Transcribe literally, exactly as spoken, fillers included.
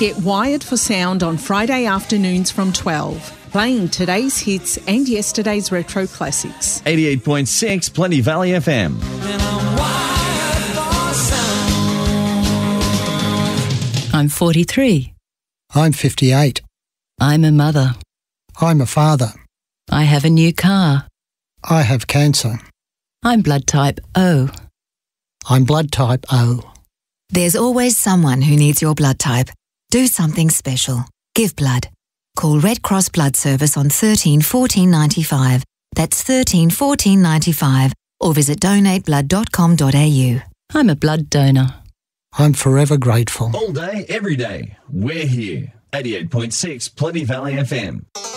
Get wired for sound on Friday afternoons from twelve, playing today's hits and yesterday's retro classics. eighty-eight point six Plenty Valley F M. I'm forty-three. I'm fifty-eight. I'm a mother. I'm a father. I have a new car. I have cancer. I'm blood type O. I'm blood type O. There's always someone who needs your blood type. Do something special. Give blood. Call Red Cross Blood Service on thirteen fourteen ninety-five. That's thirteen fourteen ninety-five, or visit donate blood dot com dot a u. I'm a blood donor. I'm forever grateful. All day, every day. We're here. eighty-eight point six Plenty Valley F M.